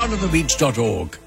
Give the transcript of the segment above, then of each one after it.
onthebeach.org.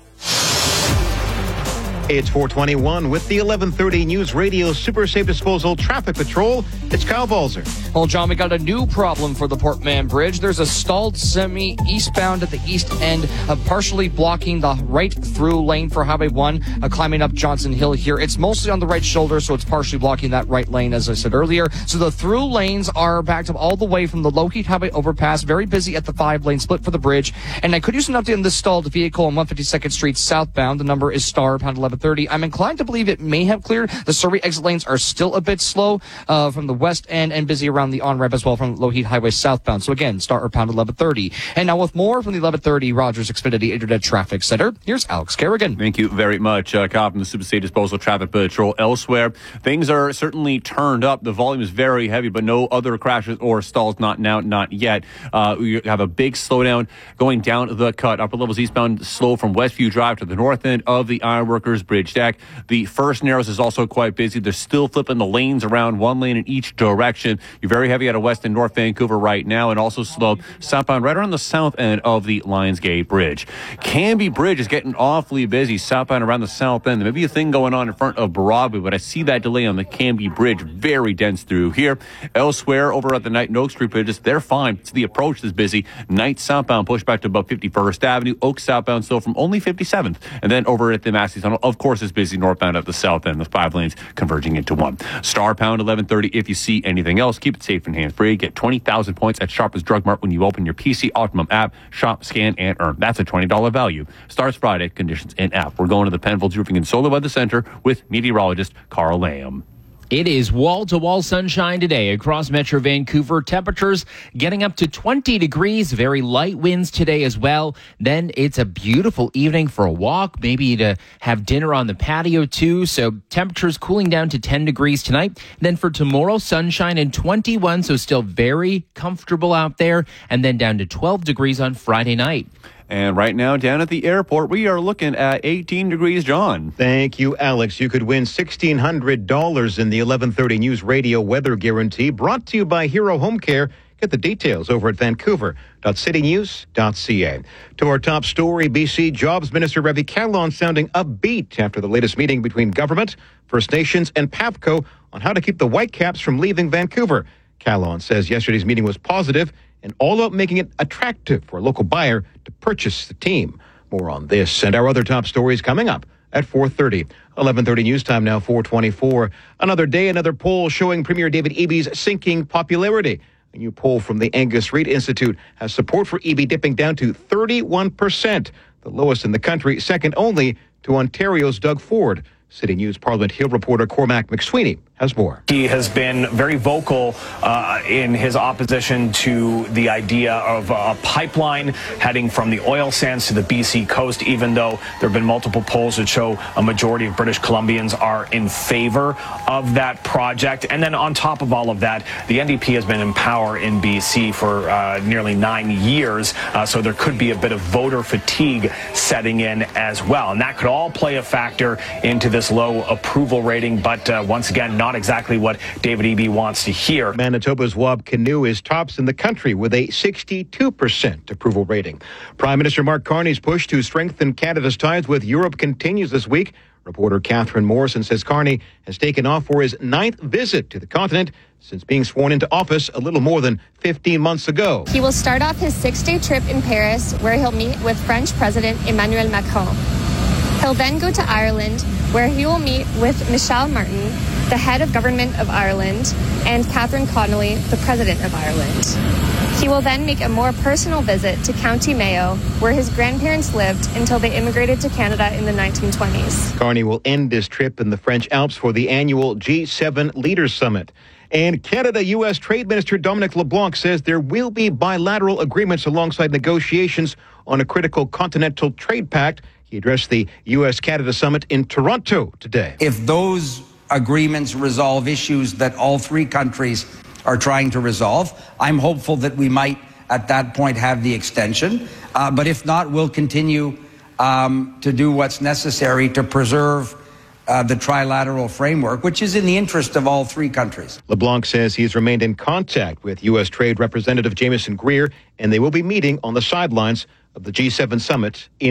It's 421 with the 1130 News Radio Super Safe Disposal Traffic Patrol. It's Kyle Balzer. Well, John, we got a new problem for the Port Mann Bridge. There's a stalled semi eastbound at the east end, partially blocking the right through lane for Highway 1, climbing up Johnson Hill here. It's mostly on the right shoulder, so it's partially blocking that right lane, as I said earlier. So the through lanes are backed up all the way from the Lougheed Highway overpass. Very busy at the 5-lane split for the bridge. And I could use an update on this stalled vehicle on 152nd Street southbound. The number is star pound 1130. I'm inclined to believe it may have cleared. The Surrey exit lanes are still a bit slow from the west end and busy around the on-ramp as well from Lougheed Highway southbound. So again, star or pound 1130. And now with more from the 1130 Rogers Xfinity Internet Traffic Center, here's Alex Kerrigan. Thank you very much, Kyle from the Super Safe Disposal Traffic Patrol. Elsewhere, things are certainly turned up. The volume is very heavy, but no other crashes or stalls, not now, not yet. We have a big slowdown going down the cut. Upper levels eastbound slow from Westview Drive to the north end of the Ironworkers Bridge Deck. The first narrows is also quite busy. They're still flipping the lanes around, one lane in each direction. You're very heavy out of West and North Vancouver right now, and also slow southbound right around the south end of the Lionsgate Bridge. Canby Bridge is getting awfully busy southbound around the south end. There may be a thing going on in front of Broadway, but I see that delay on the Canby Bridge very dense through here. Elsewhere, over at the Knight and Oak Street bridges, they're fine. It's the approach that's busy. Knight southbound pushed back to about 51st Avenue. Oak southbound still from only 57th. And then over at the Massey Tunnel, of course, is busy northbound at the south end. The 5 lanes converging into one. Star pound 1130. If you see anything else, keep it safe and hands-free. Get 20,000 points at Shoppers Drug Mart when you open your PC Optimum app. Shop, scan, and earn. That's a $20 value. Starts Friday. Conditions in app. We're going to the Penfolds Roofing and Solar Weather Center with meteorologist Carl Lamb. It is wall-to-wall sunshine today across Metro Vancouver. Temperatures getting up to 20 degrees. Very light winds today as well. Then it's a beautiful evening for a walk, maybe to have dinner on the patio too. So temperatures cooling down to 10 degrees tonight. Then for tomorrow, sunshine and 21, so still very comfortable out there. And then down to 12 degrees on Friday night. And right now, down at the airport, we are looking at 18 degrees, John. Thank you, Alex. You could win $1,600 in the 1130 News Radio Weather Guarantee, brought to you by Hero Home Care. Get the details over at vancouver.citynews.ca. To our top story, BC Jobs Minister Ravi Kahlon sounding upbeat after the latest meeting between government, First Nations, and PAPCO on how to keep the Whitecaps from leaving Vancouver. Kahlon says yesterday's meeting was positive and all about making it attractive for a local buyer to purchase the team. More on this and our other top stories coming up at 4:30. 11:30 news time now, 4:24. Another day, another poll showing Premier David Eby's sinking popularity. A new poll from the Angus Reid Institute has support for Eby dipping down to 31%, the lowest in the country, second only to Ontario's Doug Ford. City News Parliament Hill reporter Cormac McSweeney has more. He has been very vocal in his opposition to the idea of a pipeline heading from the oil sands to the BC coast, even though there have been multiple polls that show a majority of British Columbians are in favor of that project. And then on top of all of that, the NDP has been in power in BC for nearly 9 years, so there could be a bit of voter fatigue setting in as well. And that could all play a factor into this low approval rating, but once again, not exactly what David Eby wants to hear. Manitoba's Wab Kinew is tops in the country with a 62% approval rating. Prime Minister Mark Carney's push to strengthen Canada's ties with Europe continues this week. Reporter Catherine Morrison says Carney has taken off for his 9th visit to the continent since being sworn into office a little more than 15 months ago. He will start off his 6-day trip in Paris, where he'll meet with French President Emmanuel Macron. He'll then go to Ireland, where he will meet with Michelle Martin, the head of government of Ireland, and Catherine Connolly, the president of Ireland. He will then make a more personal visit to County Mayo, where his grandparents lived until they immigrated to Canada in the 1920s. Carney will end this trip in the French Alps for the annual G7 Leaders Summit. And Canada-U.S. Trade Minister Dominic LeBlanc says there will be bilateral agreements alongside negotiations on a critical continental trade pact. He addressed the U.S.-Canada Summit in Toronto today. If those agreements resolve issues that all three countries are trying to resolve, I'm hopeful that we might at that point have the extension. But if not, we'll continue to do what's necessary to preserve the trilateral framework, which is in the interest of all three countries. LeBlanc says he's remained in contact with U.S. Trade Representative Jameson Greer, and they will be meeting on the sidelines of the G7 summit in